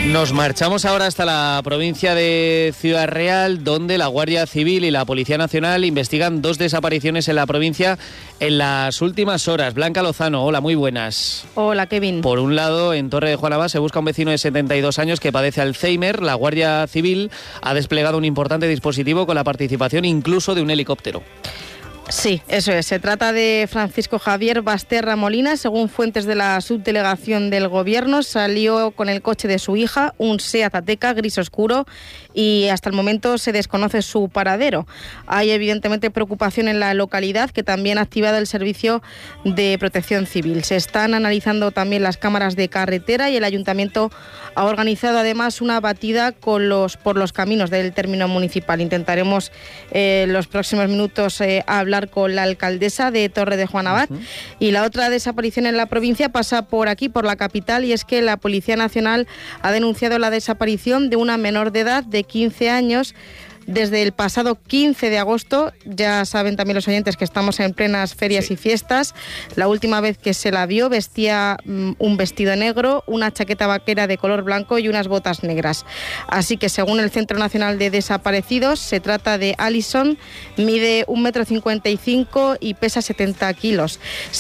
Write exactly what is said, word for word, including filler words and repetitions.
Nos marchamos ahora hasta la provincia de Ciudad Real, donde la Guardia Civil y la Policía Nacional investigan dos desapariciones en la provincia en las últimas horas. Blanca Lozano, hola, muy buenas. Hola, Kevin. Por un lado, en Torre de Juanabá se busca un vecino de setenta y dos años que padece Alzheimer. La Guardia Civil ha desplegado un importante dispositivo con la participación incluso de un helicóptero. Sí, eso es. Se trata de Francisco Javier Basterra Molina. Según fuentes de la subdelegación del Gobierno, salió con el coche de su hija, un Seat Ateca gris oscuro, y hasta el momento se desconoce su paradero. Hay evidentemente preocupación en la localidad, que también ha activado el servicio de protección civil. Se están analizando también las cámaras de carretera y el Ayuntamiento ha organizado además una batida con los, por los caminos del término municipal. Intentaremos eh, en los próximos minutos eh, hablar con la alcaldesa de Torre de Juanabá. Uh-huh. Y la otra desaparición en la provincia pasa por aquí, por la capital, y es que la Policía Nacional ha denunciado la desaparición de una menor de edad de quince años desde el pasado quince de agosto. Ya saben también los oyentes que estamos en plenas ferias sí. y fiestas. La última vez que se la vio vestía um, un vestido negro, una chaqueta vaquera de color blanco y unas botas negras. Así que según el Centro Nacional de Desaparecidos, se trata de Alison, mide un metro cincuenta y cinco y pesa setenta kilos.